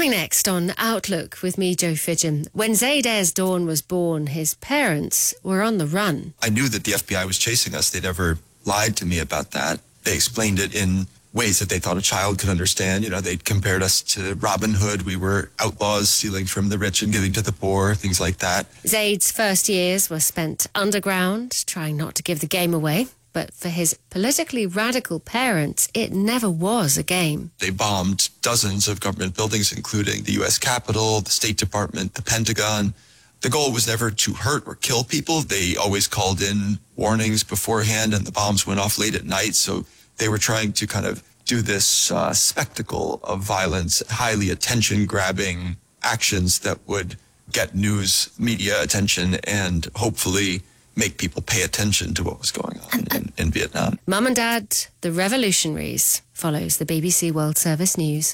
Coming next on Outlook with me, Jo Fidgen. When Zaid Ayers Dawn was born, his parents were on the run. I knew that the FBI was chasing us. They never lied to me about that. They explained it in ways that they thought a child could understand. You know, they compared us to Robin Hood. We were outlaws stealing from the rich and giving to the poor, things like that. Zaid's first years were spent underground, trying not to give the game away. But for his politically radical parents, it never was a game. They bombed dozens of government buildings, including the U.S. Capitol, the State Department, the Pentagon. The goal was never to hurt or kill people. They always called in warnings beforehand, and the bombs went off late at night. So they were trying to kind of do this spectacle of violence, highly attention-grabbing actions that would get news media attention and hopefully make people pay attention to what was going on in Vietnam. Mum and Dad, the revolutionaries, follows the BBC World Service News.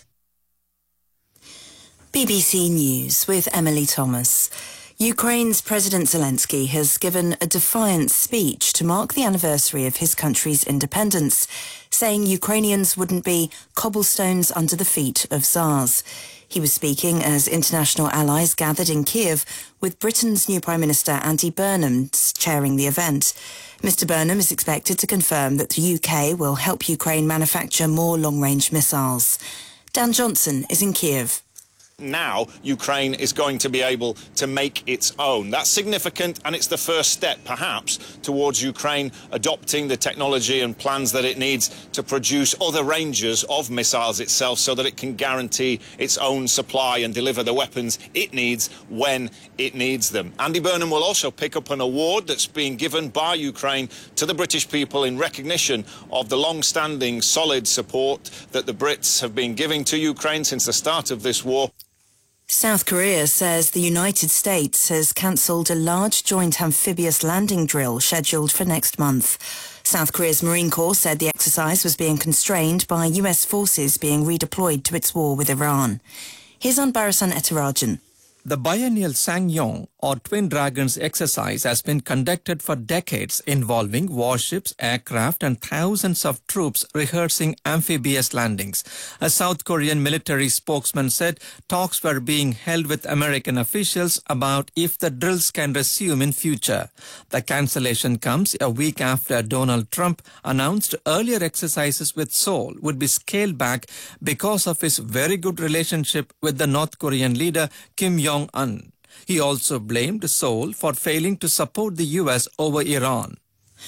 BBC News with Emily Thomas. Ukraine's President Zelensky has given a defiant speech to mark the anniversary of his country's independence, saying Ukrainians wouldn't be cobblestones under the feet of Tsars. He was speaking as international allies gathered in Kiev, with Britain's new Prime Minister Andy Burnham chairing the event. Mr Burnham is expected to confirm that the UK will help Ukraine manufacture more long-range missiles. Dan Johnson is in Kiev. Now Ukraine is going to be able to make its own. That's significant, and it's the first step, perhaps, towards Ukraine adopting the technology and plans that it needs to produce other ranges of missiles itself so that it can guarantee its own supply and deliver the weapons it needs when it needs them. Andy Burnham will also pick up an award that's being given by Ukraine to the British people in recognition of the long-standing solid support that the Brits have been giving to Ukraine since the start of this war. South Korea says the United States has cancelled a large joint amphibious landing drill scheduled for next month. South Korea's Marine Corps said the exercise was being constrained by US forces being redeployed to its war with Iran. Here's Anbarasan Etarajan. The biennial Sangyong, or Twin Dragons exercise, has been conducted for decades, involving warships, aircraft and thousands of troops rehearsing amphibious landings. A South Korean military spokesman said talks were being held with American officials about if the drills can resume in future. The cancellation comes a week after Donald Trump announced earlier exercises with Seoul would be scaled back because of his very good relationship with the North Korean leader Kim Jong-un. He also blamed Seoul for failing to support the US over Iran.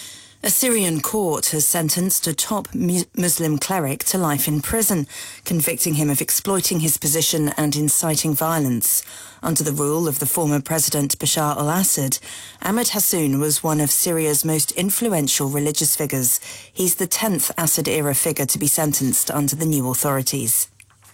A Syrian court has sentenced a top Muslim cleric to life in prison, convicting him of exploiting his position and inciting violence. Under the rule of the former President Bashar al-Assad, Ahmed Hassoun was one of Syria's most influential religious figures. He's the 10th Assad-era figure to be sentenced under the new authorities.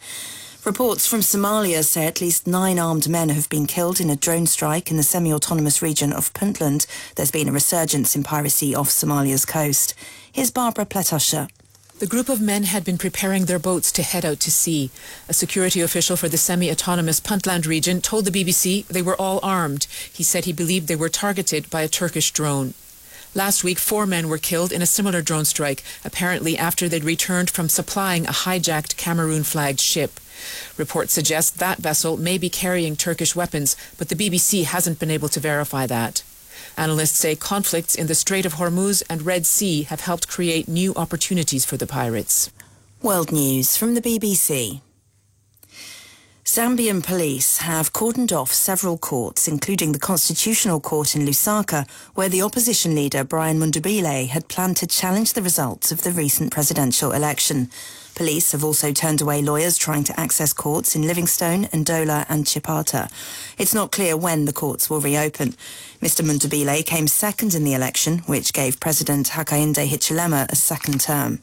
Reports from Somalia say at least 9 armed men have been killed in a drone strike in the semi-autonomous region of Puntland. There's been a resurgence in piracy off Somalia's coast. Here's Barbara Pletasha. The group of men had been preparing their boats to head out to sea. A security official for the semi-autonomous Puntland region told the BBC they were all armed. He said he believed they were targeted by a Turkish drone. Last week, 4 men were killed in a similar drone strike, apparently after they'd returned from supplying a hijacked Cameroon-flagged ship. Reports suggest that vessel may be carrying Turkish weapons, but the BBC hasn't been able to verify that. Analysts say conflicts in the Strait of Hormuz and Red Sea have helped create new opportunities for the pirates. World News from the BBC. Zambian police have cordoned off several courts, including the Constitutional Court in Lusaka, where the opposition leader Brian Mundubile had planned to challenge the results of the recent presidential election. Police have also turned away lawyers trying to access courts in Livingstone, Ndola and Chipata. It's not clear when the courts will reopen. Mr Mundubile came second in the election, which gave President Hakainde Hichilema a second term.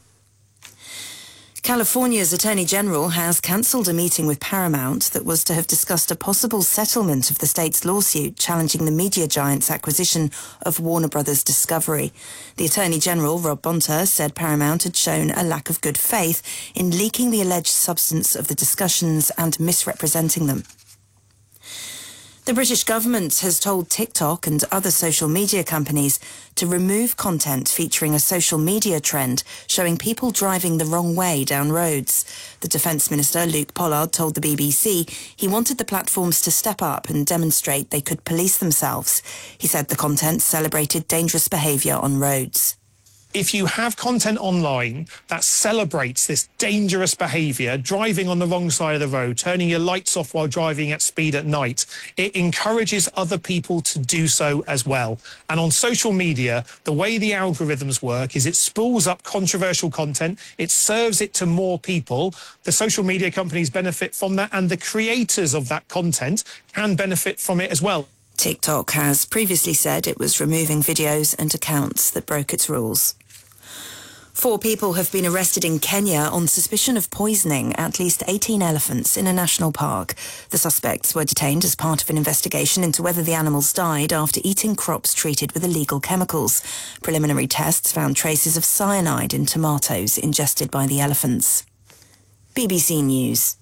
California's Attorney General has cancelled a meeting with Paramount that was to have discussed a possible settlement of the state's lawsuit challenging the media giant's acquisition of Warner Brothers Discovery. The Attorney General, Rob Bonta, said Paramount had shown a lack of good faith in leaking the alleged substance of the discussions and misrepresenting them. The British government has told TikTok and other social media companies to remove content featuring a social media trend showing people driving the wrong way down roads. The Defence Minister, Luke Pollard, told the BBC he wanted the platforms to step up and demonstrate they could police themselves. He said the content celebrated dangerous behaviour on roads. If you have content online that celebrates this dangerous behaviour, driving on the wrong side of the road, turning your lights off while driving at speed at night, it encourages other people to do so as well. And on social media, the way the algorithms work is it spools up controversial content, it serves it to more people. The social media companies benefit from that, and the creators of that content can benefit from it as well. TikTok has previously said it was removing videos and accounts that broke its rules. 4 people have been arrested in Kenya on suspicion of poisoning at least 18 elephants in a national park. The suspects were detained as part of an investigation into whether the animals died after eating crops treated with illegal chemicals. Preliminary tests found traces of cyanide in tomatoes ingested by the elephants. BBC News.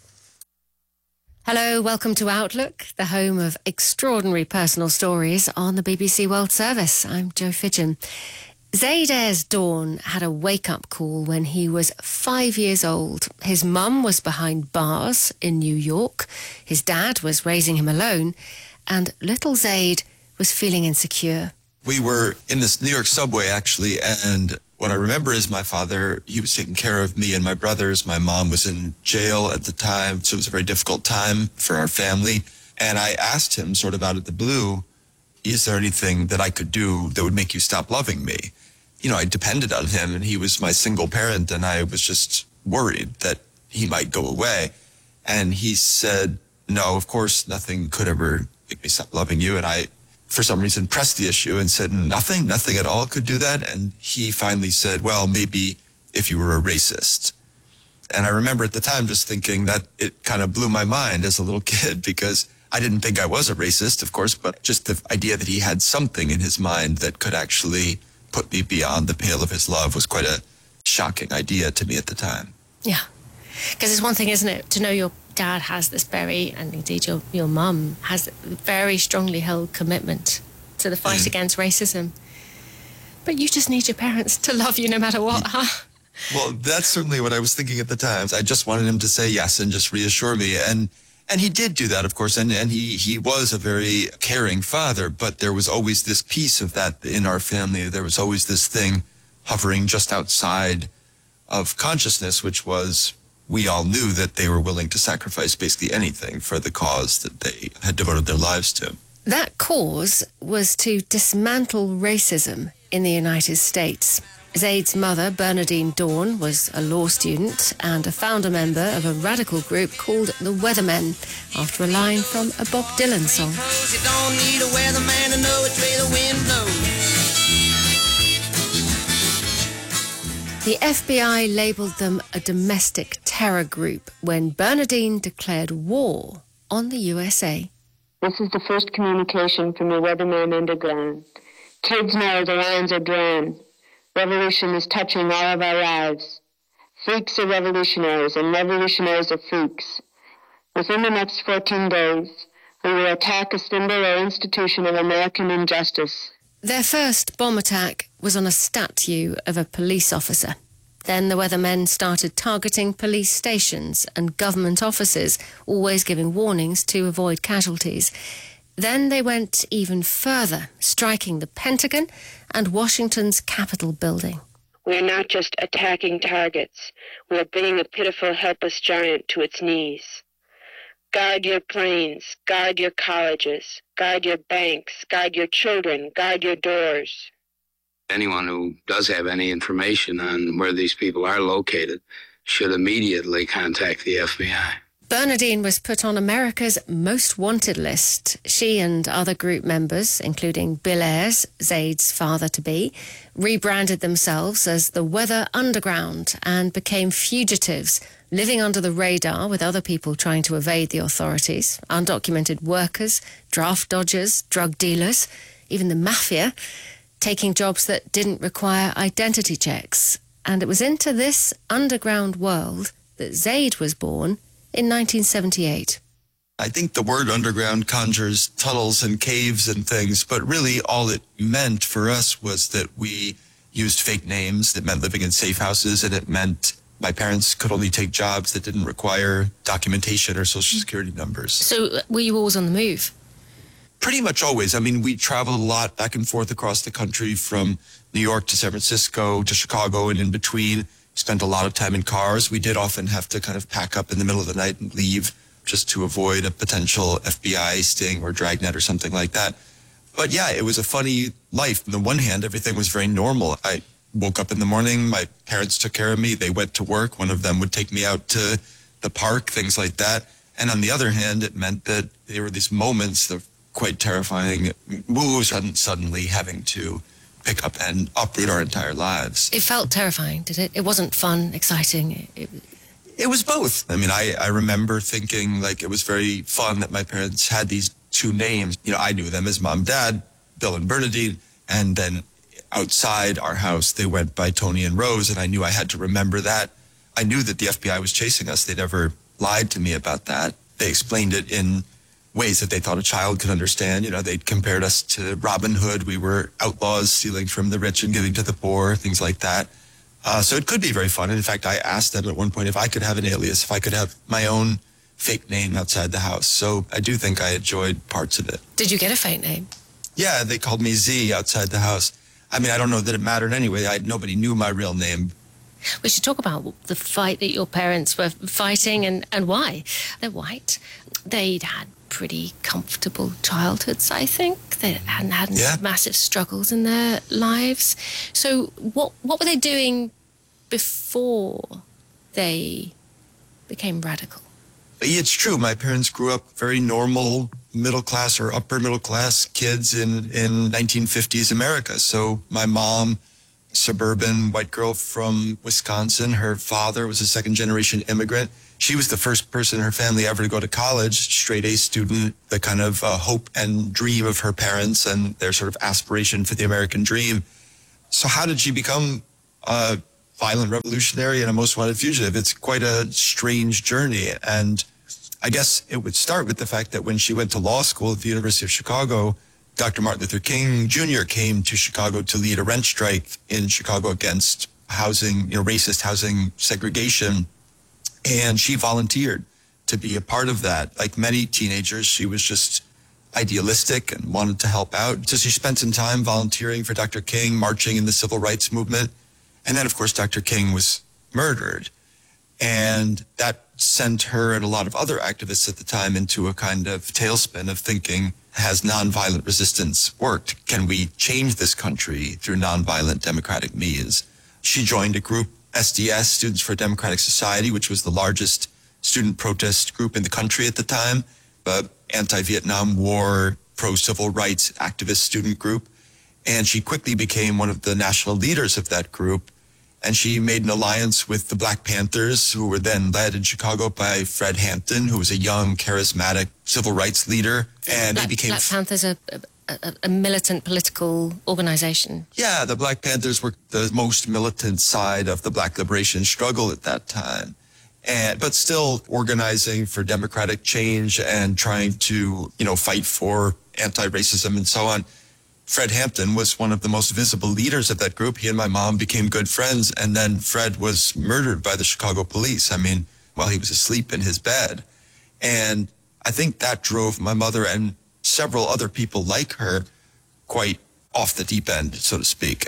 Hello, welcome to Outlook, the home of extraordinary personal stories on the BBC World Service. I'm Jo Fidgen. Zaid Ayres Dawn had a wake-up call when he was 5 years old. His mum was behind bars in New York. His dad was raising him alone. And little Zaid was feeling insecure. We were in this New York subway, actually, and what I remember is my father, he was taking care of me and my brothers. My mom was in jail at the time, so it was a very difficult time for our family. And I asked him, sort of out of the blue, is there anything that I could do that would make you stop loving me? You know, I depended on him, and he was my single parent, and I was just worried that he might go away. And he said, no, of course, nothing could ever make me stop loving you. And I, for some reason, pressed the issue and said, nothing at all could do that. And he finally said, well, maybe if you were a racist. And I remember at the time just thinking that it kind of blew my mind as a little kid, because I didn't think I was a racist, of course, but just the idea that he had something in his mind that could actually put me beyond the pale of his love was quite a shocking idea to me at the time. Yeah, because it's one thing, isn't it, to know your dad has this very, and indeed your mum has a very strongly held commitment to the fight against racism. But you just need your parents to love you no matter what, huh? Well, that's certainly what I was thinking at the time. I just wanted him to say yes and just reassure me. And he did do that, of course, and he was a very caring father, but there was always this piece of that in our family. There was always this thing hovering just outside of consciousness, which was we all knew that they were willing to sacrifice basically anything for the cause that they had devoted their lives to. That cause was to dismantle racism in the United States. Zaid's mother, Bernardine Dawn, was a law student and a founder member of a radical group called the Weathermen, after a line from a Bob Dylan song. You don't need a weatherman to know which way the wind blows. The FBI labelled them a domestic terror group when Bernardine declared war on the USA. This is the first communication from the Weatherman Underground. Kids know the lines are drawn. Revolution is touching all of our lives. Freaks are revolutionaries, and revolutionaries are freaks. Within the next 14 days, we will attack a symbol or institution of American injustice. Their first bomb attack was on a statue of a police officer. Then the Weathermen started targeting police stations and government offices, always giving warnings to avoid casualties. Then they went even further, striking the Pentagon and Washington's Capitol building. We are not just attacking targets. We are bringing a pitiful, helpless giant to its knees. Guard your planes, guard your colleges, guard your banks, guard your children, guard your doors. Anyone who does have any information on where these people are located should immediately contact the FBI. Bernardine was put on America's Most Wanted list. She and other group members, including Bill Ayres, Zaid's father-to-be, rebranded themselves as the Weather Underground and became fugitives, living under the radar with other people trying to evade the authorities, undocumented workers, draft dodgers, drug dealers, even the mafia, taking jobs that didn't require identity checks. And it was into this underground world that Zaid was born in 1978. I think the word underground conjures tunnels and caves and things, but really all it meant for us was that we used fake names. That meant living in safe houses, and it meant my parents could only take jobs that didn't require documentation or social security numbers. So were you always on the move? Pretty much always. I mean, we traveled a lot back and forth across the country, from New York to San Francisco to Chicago and in between. Spent a lot of time in cars. We did often have to kind of pack up in the middle of the night and leave just to avoid a potential FBI sting or dragnet or something like that. But yeah, it was a funny life. On the one hand, everything was very normal. I woke up in the morning, my parents took care of me, they went to work, one of them would take me out to the park, things like that. And on the other hand, it meant that there were these moments of quite terrifying moves and suddenly having to pick up and uproot our entire lives. It felt terrifying, did it? It wasn't fun, exciting. It was both. I mean, I remember thinking like it was very fun that my parents had these two names. You know, I knew them as Mom, Dad, Bill and Bernadine, and then outside our house, they went by Tony and Rose, and I knew I had to remember that. I knew that the FBI was chasing us. They never lied to me about that. They explained it in ways that they thought a child could understand. You know, they compared us to Robin Hood. We were outlaws stealing from the rich and giving to the poor, things like that. So it could be very fun. And in fact, I asked them at one point if I could have an alias, if I could have my own fake name outside the house. So I do think I enjoyed parts of it. Did you get a fake name? Yeah, they called me Z outside the house. I mean, I don't know that it mattered anyway. Nobody knew my real name. We should talk about the fight that your parents were fighting and why. They're white. They'd had pretty comfortable childhoods, I think. They hadn't had massive struggles in their lives. So what were they doing before they became radical? It's true. My parents grew up very normal, middle class or upper middle class kids in 1950s America. So my mom, suburban white girl from Wisconsin. Her father was a second generation immigrant. She was the first person in her family ever to go to college, straight A student, the kind of hope and dream of her parents and their sort of aspiration for the American dream. So how did she become a violent revolutionary and a most wanted fugitive? It's quite a strange journey. And I guess it would start with the fact that when she went to law school at the University of Chicago, Dr. Martin Luther King Jr. came to Chicago to lead a rent strike in Chicago against housing, racist housing segregation. And she volunteered to be a part of that. Like many teenagers, she was just idealistic and wanted to help out. So she spent some time volunteering for Dr. King, marching in the civil rights movement. And then, of course, Dr. King was murdered. And that sent her and a lot of other activists at the time into a kind of tailspin of thinking, has nonviolent resistance worked? Can we change this country through nonviolent democratic means? She joined a group, SDS, Students for a Democratic Society, which was the largest student protest group in the country at the time, an anti-Vietnam War, pro-civil rights activist student group. And she quickly became one of the national leaders of that group. And she made an alliance with the Black Panthers, who were then led in Chicago by Fred Hampton, who was a young, charismatic civil rights leader. And they became... Black Panthers are a militant political organization. Yeah, the Black Panthers were the most militant side of the Black liberation struggle at that time. But still organizing for democratic change and trying to, fight for anti-racism and so on. Fred Hampton was one of the most visible leaders of that group. He and my mom became good friends, and then Fred was murdered by the Chicago police, while he was asleep in his bed. And I think that drove my mother and several other people like her quite off the deep end, so to speak.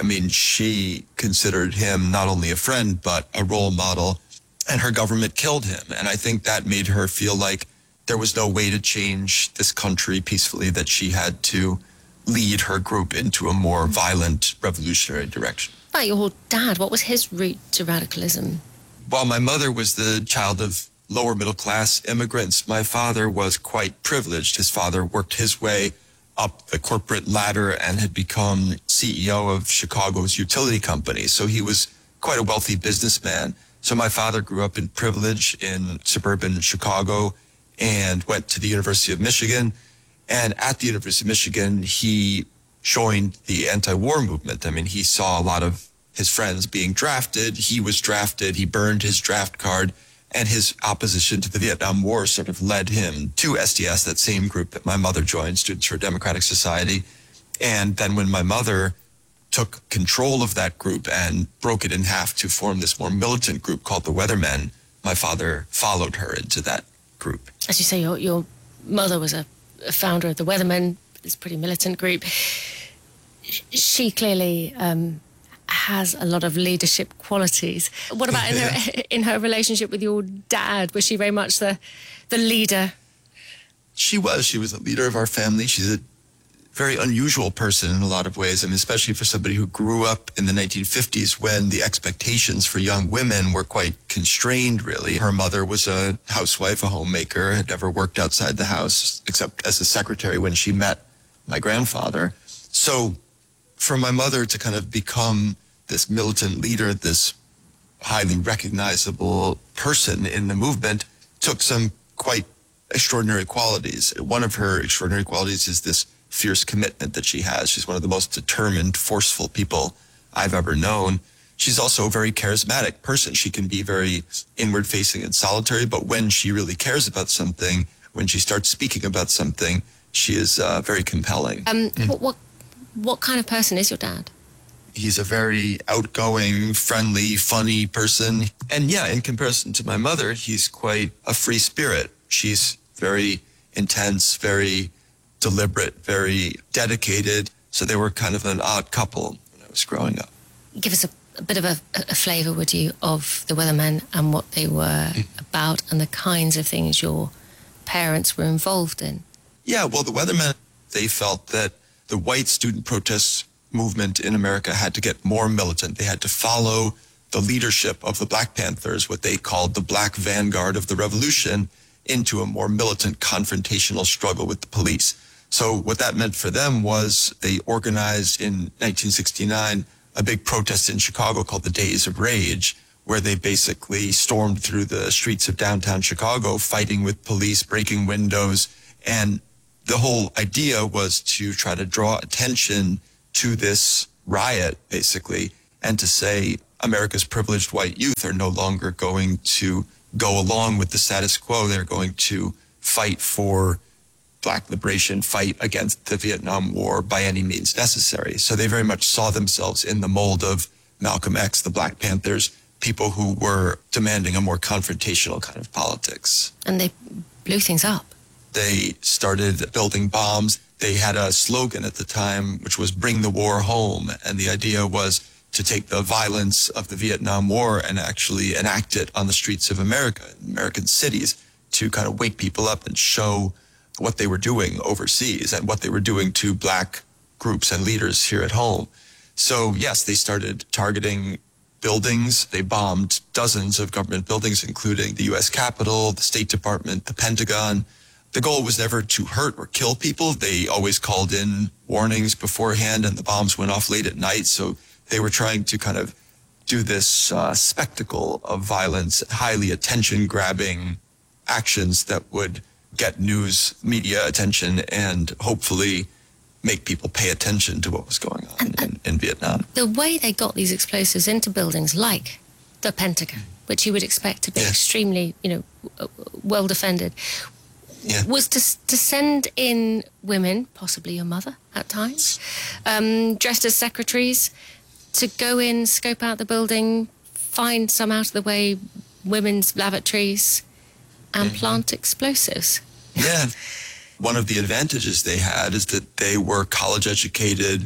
She considered him not only a friend, but a role model, and her government killed him. And I think that made her feel like there was no way to change this country peacefully, that she had to lead her group into a more violent, revolutionary direction. About your dad, what was his route to radicalism? While my mother was the child of lower middle class immigrants, my father was quite privileged. His father worked his way up the corporate ladder and had become CEO of Chicago's utility company. So he was quite a wealthy businessman. So my father grew up in privilege in suburban Chicago and went to the University of Michigan. And at the University of Michigan, he joined the anti-war movement. He saw a lot of his friends being drafted. He was drafted. He burned his draft card. And his opposition to the Vietnam War sort of led him to SDS, that same group that my mother joined, Students for a Democratic Society. And then when my mother took control of that group and broke it in half to form this more militant group called the Weathermen, my father followed her into that group. As you say, your mother was a founder of the Weathermen, this pretty militant group. She clearly has a lot of leadership qualities. What about in her relationship with your dad? Was she very much the leader? She was a leader of our family. She's a very unusual person in a lot of ways, I mean, especially for somebody who grew up in the 1950s when the expectations for young women were quite constrained, really. Her mother was a housewife, a homemaker, had never worked outside the house except as a secretary when she met my grandfather. So for my mother to kind of become this militant leader, this highly recognizable person in the movement, took some quite extraordinary qualities. One of her extraordinary qualities is this fierce commitment that she has. She's one of the most determined, forceful people I've ever known. She's also a very charismatic person. She can be very inward-facing and solitary, but when she really cares about something, when she starts speaking about something, she is very compelling. What kind of person is your dad? He's a very outgoing, friendly, funny person. And yeah, in comparison to my mother, he's quite a free spirit. She's very intense, very deliberate, very dedicated. So they were kind of an odd couple when I was growing up. Give us a bit of a flavour, would you, of the Weathermen and what they were about and the kinds of things your parents were involved in. Yeah, well, the Weathermen, they felt that the white student protest movement in America had to get more militant. They had to follow the leadership of the Black Panthers, what they called the Black Vanguard of the Revolution, into a more militant confrontational struggle with the police. So what that meant for them was they organized in 1969 a big protest in Chicago called the Days of Rage, where they basically stormed through the streets of downtown Chicago, fighting with police, breaking windows. And the whole idea was to try to draw attention to this riot, basically, and to say America's privileged white youth are no longer going to go along with the status quo. They're going to fight for Black liberation, fight against the Vietnam War by any means necessary. So they very much saw themselves in the mold of Malcolm X, the Black Panthers, people who were demanding a more confrontational kind of politics. And they blew things up. They started building bombs. They had a slogan at the time, which was "Bring the war home." And the idea was to take the violence of the Vietnam War and actually enact it on the streets of America, American cities, to kind of wake people up and show what they were doing overseas and what they were doing to Black groups and leaders here at home. So yes, they started targeting buildings. They bombed dozens of government buildings, including the U.S. Capitol, the State Department, the Pentagon. The goal was never to hurt or kill people. They always called in warnings beforehand, and the bombs went off late at night. So they were trying to kind of do this spectacle of violence, highly attention-grabbing actions that would get news media attention and hopefully make people pay attention to what was going on in Vietnam. The way they got these explosives into buildings like the Pentagon, which you would expect to be extremely, well defended, was to send in women, possibly your mother at times, dressed as secretaries, to go in, scope out the building, find some out of the way women's lavatories and plant explosives. Yeah. One of the advantages they had is that they were college-educated,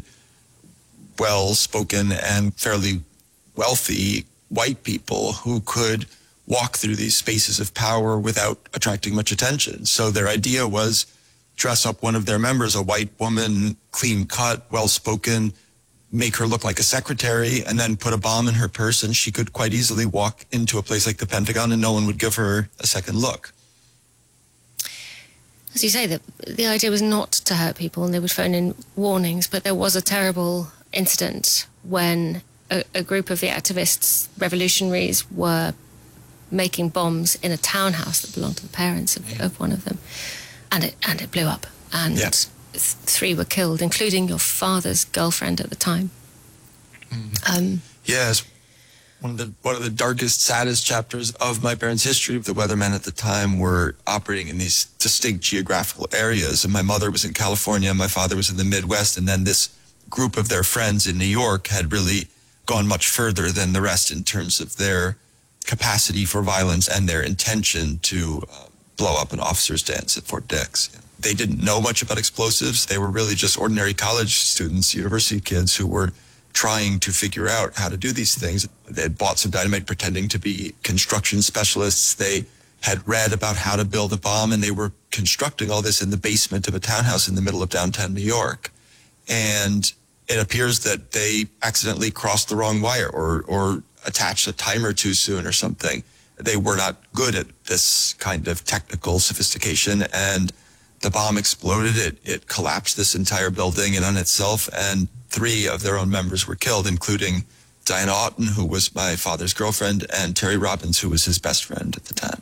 well-spoken, and fairly wealthy white people who could walk through these spaces of power without attracting much attention. So their idea was dress up one of their members, a white woman, clean-cut, well-spoken, make her look like a secretary, and then put a bomb in her purse, and she could quite easily walk into a place like the Pentagon and no one would give her a second look. As you say, the idea was not to hurt people and they would phone in warnings, but there was a terrible incident when a group of the activists, revolutionaries, were making bombs in a townhouse that belonged to the parents of one of them, and it blew up, and 3 were killed, including your father's girlfriend at the time. Yes. One of the darkest, saddest chapters of my parents' history. The Weathermen at the time were operating in these distinct geographical areas, and my mother was in California, my father was in the Midwest, and then this group of their friends in New York had really gone much further than the rest in terms of their capacity for violence and their intention to blow up an officer's dance at Fort Dix. They didn't know much about explosives. They were really just ordinary college students, university kids who were trying to figure out how to do these things. They had bought some dynamite pretending to be construction specialists. They had read about how to build a bomb, and they were constructing all this in the basement of a townhouse in the middle of downtown New York. And it appears that they accidentally crossed the wrong wire or attached a timer too soon or something. They were not good at this kind of technical sophistication, and the bomb exploded. It collapsed this entire building in on itself, and 3 of their own members were killed, including Diana Oughton, who was my father's girlfriend, and Terry Robbins, who was his best friend at the time.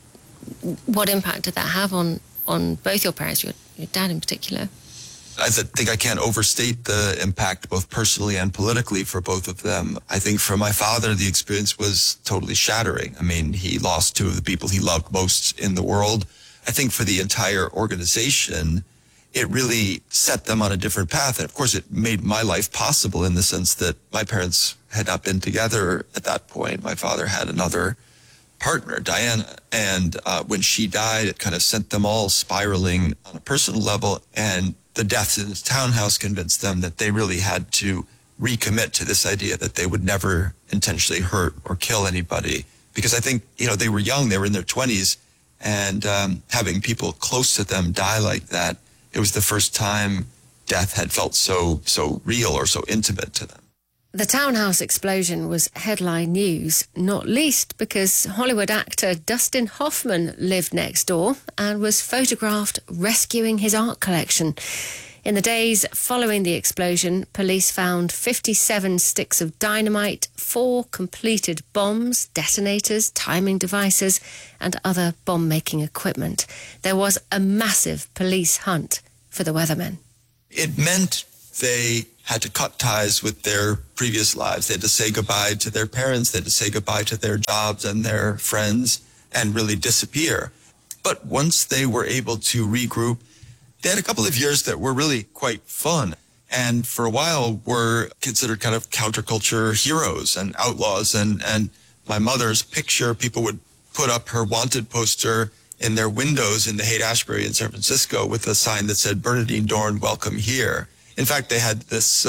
What impact did that have on both your parents, your dad in particular? I think I can't overstate the impact, both personally and politically, for both of them. I think for my father, the experience was totally shattering. I mean, he lost 2 of the people he loved most in the world. I think for the entire organization, it really set them on a different path. And of course, it made my life possible in the sense that my parents had not been together at that point. My father had another partner, Diana. And when she died, it kind of sent them all spiraling on a personal level. And the deaths in his townhouse convinced them that they really had to recommit to this idea that they would never intentionally hurt or kill anybody. Because I think, they were young, they were in their 20s, and having people close to them die like that, it was the first time death had felt so real or so intimate to them. The townhouse explosion was headline news, not least because Hollywood actor Dustin Hoffman lived next door and was photographed rescuing his art collection. In the days following the explosion, police found 57 sticks of dynamite, 4 completed bombs, detonators, timing devices, and other bomb-making equipment. There was a massive police hunt for the Weathermen. It meant they had to cut ties with their previous lives. They had to say goodbye to their parents. They had to say goodbye to their jobs and their friends and really disappear. But once they were able to regroup, they had a couple of years that were really quite fun, and for a while were considered kind of counterculture heroes and outlaws. And my mother's picture, people would put up her wanted poster in their windows in the Haight-Ashbury in San Francisco with a sign that said, "Bernadine Dorn, welcome here." In fact, they had this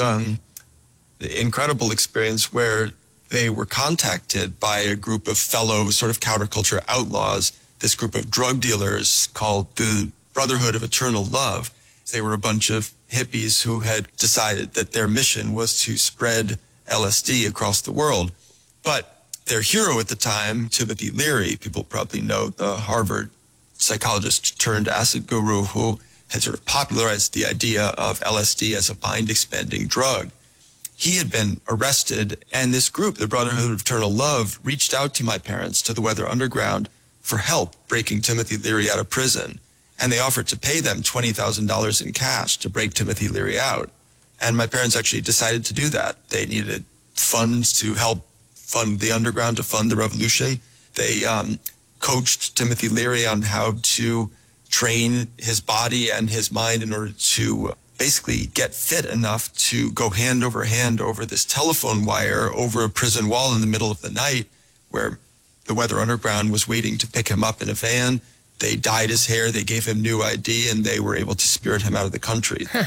incredible experience where they were contacted by a group of fellow sort of counterculture outlaws, this group of drug dealers called the Brotherhood of Eternal Love. They were a bunch of hippies who had decided that their mission was to spread LSD across the world. But their hero at the time, Timothy Leary, people probably know, the Harvard psychologist turned acid guru who had sort of popularized the idea of LSD as a mind-expanding drug. He had been arrested, and this group, the Brotherhood of Eternal Love, reached out to my parents, to the Weather Underground, for help breaking Timothy Leary out of prison. And they offered to pay them $20,000 in cash to break Timothy Leary out. And my parents actually decided to do that. They needed funds to help fund the underground, to fund the revolution. They coached Timothy Leary on how to train his body and his mind in order to basically get fit enough to go hand over this telephone wire over a prison wall in the middle of the night where the Weather Underground was waiting to pick him up in a van. They dyed his hair, they gave him new ID, and they were able to spirit him out of the country. Huh.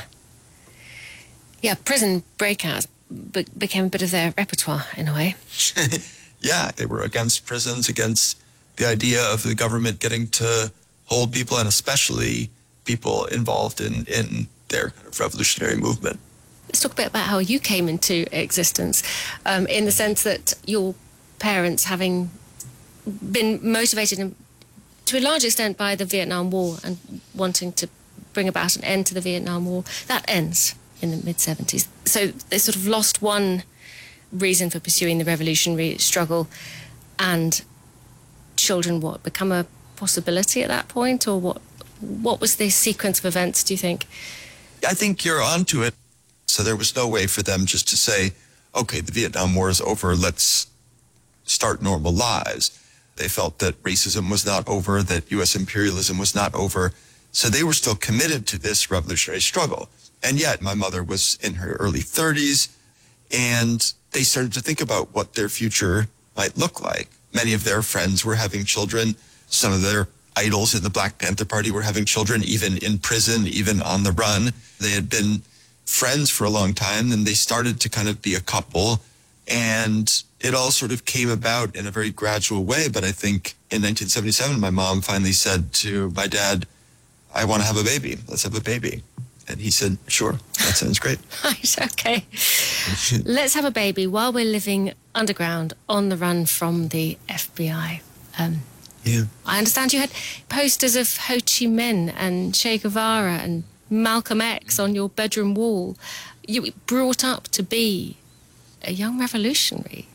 Yeah, prison breakouts became a bit of their repertoire in a way. Yeah, they were against prisons, against the idea of the government getting to hold people, and especially people involved in their kind of revolutionary movement. Let's talk a bit about how you came into existence, in the sense that your parents, having been motivated to a large extent by the Vietnam War and wanting to bring about an end to the Vietnam War, that ends in the mid-70s. So they sort of lost one reason for pursuing the revolutionary struggle, and children, become a possibility at that point? Or what was the sequence of events, do you think? I think you're onto it. So there was no way for them just to say, okay, the Vietnam War is over, let's start normal lives. They felt that racism was not over, that U.S. imperialism was not over. So they were still committed to this revolutionary struggle. And yet my mother was in her early 30s, and they started to think about what their future might look like. Many of their friends were having children. Some of their idols in the Black Panther Party were having children, even in prison, even on the run. They had been friends for a long time, and they started to kind of be a couple. And it all sort of came about in a very gradual way. But I think in 1977, my mom finally said to my dad, I want to have a baby. Let's have a baby. And he said, sure, that sounds great. Right, okay. Let's have a baby while we're living underground on the run from the FBI. Yeah. I understand you had posters of Ho Chi Minh and Che Guevara and Malcolm X on your bedroom wall. You were brought up to be a young revolutionary.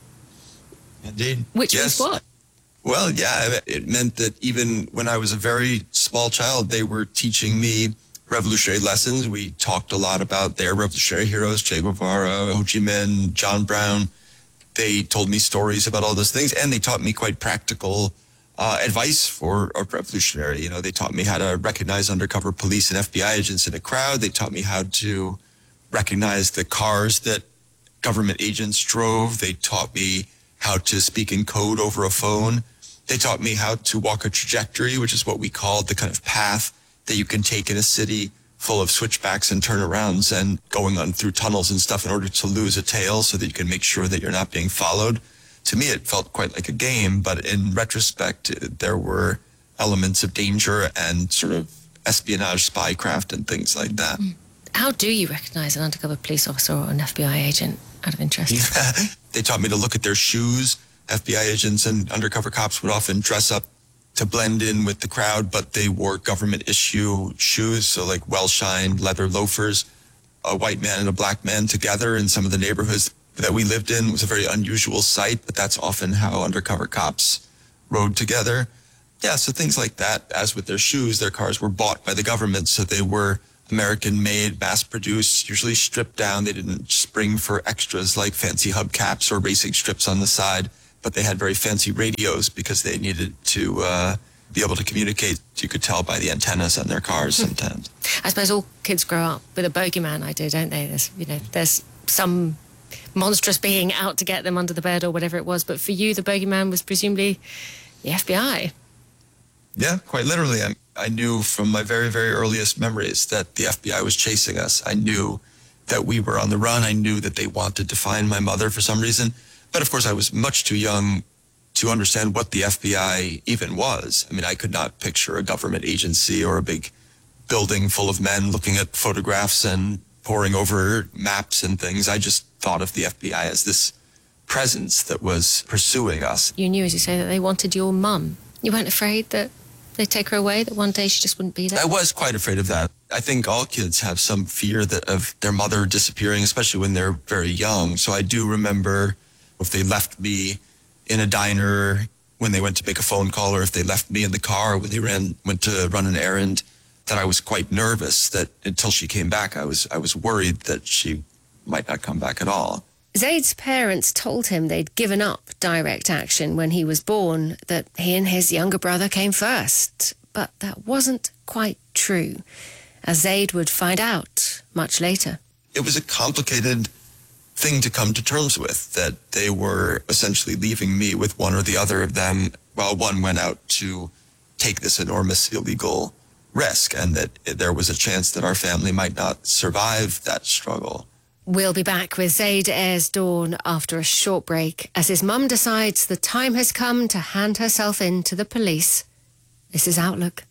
Indeed. Which was what? Well, yeah, it meant that even when I was a very small child, they were teaching me revolutionary lessons. We talked a lot about their revolutionary heroes, Che Guevara, Ho Chi Minh, John Brown. They told me stories about all those things, and they taught me quite practical advice for a revolutionary. You know, they taught me how to recognize undercover police and FBI agents in a crowd. They taught me how to recognize the cars that government agents drove. They taught me how to speak in code over a phone. They taught me how to walk a trajectory, which is what we called the kind of path that you can take in a city full of switchbacks and turnarounds and going on through tunnels and stuff in order to lose a tail so that you can make sure that you're not being followed. To me, it felt quite like a game, but in retrospect, there were elements of danger and sort of espionage, spycraft, and things like that. How do you recognize an undercover police officer or an FBI agent, out of interest? Yeah. They taught me to look at their shoes. FBI agents and undercover cops would often dress up to blend in with the crowd, but they wore government issue shoes, so like well-shined leather loafers. A white man and a black man together in some of the neighborhoods that we lived in was a very unusual sight, but that's often how undercover cops rode together. Yeah, so things like that. As with their shoes, their cars were bought by the government, so they were American-made, mass-produced, usually stripped down. They didn't spring for extras like fancy hubcaps or racing strips on the side, but they had very fancy radios because they needed to be able to communicate. You could tell by the antennas on their cars sometimes. I suppose all kids grow up with a bogeyman idea, don't they? There's some monstrous being out to get them under the bed or whatever it was, but for you, the bogeyman was presumably the FBI. Yeah, quite literally. I knew from my very, very earliest memories that the FBI was chasing us. I knew that we were on the run. I knew that they wanted to find my mother for some reason. But of course, I was much too young to understand what the FBI even was. I mean, I could not picture a government agency or a big building full of men looking at photographs and poring over maps and things. I just thought of the FBI as this presence that was pursuing us. You knew, as you say, that they wanted your mum. You weren't afraid that they'd take her away, that one day she just wouldn't be there? I was quite afraid of that. I think all kids have some fear of their mother disappearing, especially when they're very young. So I do remember if they left me in a diner when they went to make a phone call, or if they left me in the car when they went to run an errand, that I was quite nervous that until she came back, I was worried that she might not come back at all. Zaid's parents told him they'd given up direct action when he was born, that he and his younger brother came first. But that wasn't quite true, as Zaid would find out much later. It was a complicated thing to come to terms with, that they were essentially leaving me with one or the other of them while one went out to take this enormous illegal risk, and that there was a chance that our family might not survive that struggle. We'll be back with Zaid Ayres Dawn after a short break as his mum decides the time has come to hand herself in to the police. This is Outlook.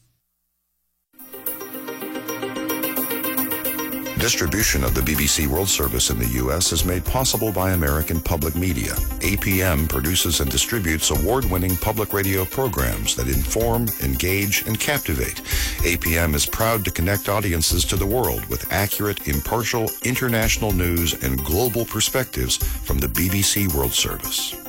Distribution of the BBC World Service in the U.S. is made possible by American Public Media. APM produces and distributes award-winning public radio programs that inform, engage, and captivate. APM is proud to connect audiences to the world with accurate, impartial, international news and global perspectives from the BBC World Service.